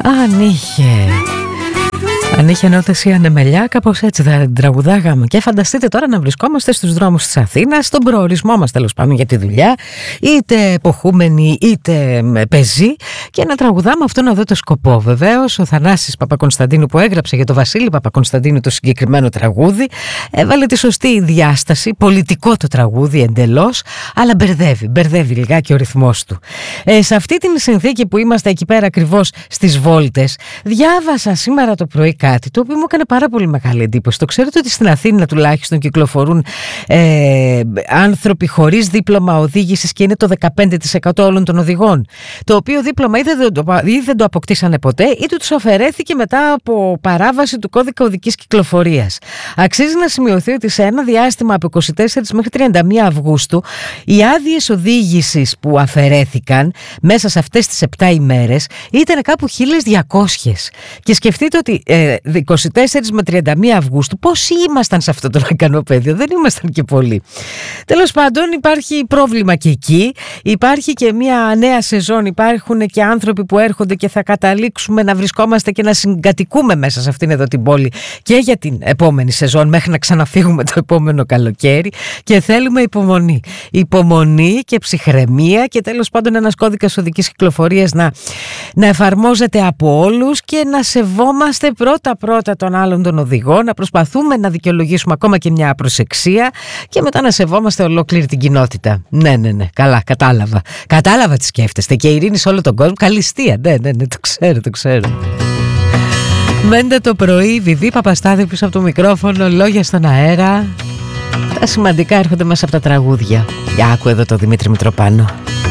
Αν είχε νότες ανεμελιά, κάπως έτσι θα τραγουδάγαμε. Και φανταστείτε τώρα να βρισκόμαστε στους δρόμους της Αθήνας, στον προορισμό μας τέλος πάντων για τη δουλειά, είτε εποχούμενοι είτε πεζοί, και να τραγουδάμε αυτόν εδώ το σκοπό. Βεβαίως, ο Θανάσης Παπακωνσταντίνου, που έγραψε για τον Βασίλη Παπακωνσταντίνου το συγκεκριμένο τραγούδι, έβαλε τη σωστή διάσταση, πολιτικό το τραγούδι εντελώς, αλλά μπερδεύει λιγάκι ο ρυθμός του. Σε αυτή την συνθήκη που είμαστε εκεί πέρα ακριβώς στις βόλτες, διάβασα σήμερα το πρωί κάτι το οποίο μου έκανε πάρα πολύ μεγάλη εντύπωση. Το ξέρετε ότι στην Αθήνα τουλάχιστον κυκλοφορούν άνθρωποι χωρίς δίπλωμα οδήγησης και είναι το 15% όλων των οδηγών. Το οποίο δίπλωμα ή δεν το αποκτήσανε ποτέ, είτε τους αφαιρέθηκε μετά από παράβαση του κώδικα οδικής κυκλοφορίας. Αξίζει να σημειωθεί ότι σε ένα διάστημα από 24 μέχρι 31 Αυγούστου οι άδειες οδήγησης που αφαιρέθηκαν μέσα σε αυτές τις 7 ημέρες ήταν κάπου 1.200. Και σκεφτείτε ότι 24 με 31 Αυγούστου πόσοι ήμασταν σε αυτό το λακανοπέδιο? Δεν ήμασταν και πολλοί. Τέλος πάντων, υπάρχει πρόβλημα και εκεί. Υπάρχει και μια νέα σεζόν. Υπάρχουν και άνθρωποι που έρχονται και θα καταλήξουμε να βρισκόμαστε και να συγκατοικούμε μέσα σε αυτήν εδώ την πόλη και για την επόμενη σεζόν, μέχρι να ξαναφύγουμε το επόμενο καλοκαίρι, και θέλουμε υπομονή. Υπομονή και ψυχραιμία και τέλος πάντων ένας κώδικας οδικής κυκλοφορίας να εφαρμόζεται από όλους και να σεβόμαστε πρώτα τον άλλον τον οδηγό, να προσπαθούμε να δικαιολογήσουμε ακόμα και μια απροσεξία και μετά να σεβόμαστε ολόκληρη την κοινότητα. Ναι, καλά, κατάλαβα τι σκέφτεστε, και ειρήνη σε όλο τον κόσμο. Καλυστία, ναι, το ξέρω. Μέντε το πρωί, Βιβί Παπαστάδη πίσω από το μικρόφωνο, λόγια στον αέρα. Τα σημαντικά έρχονται μέσα από τα τραγούδια. Για άκου εδώ το Δημήτρη Μητροπάνο.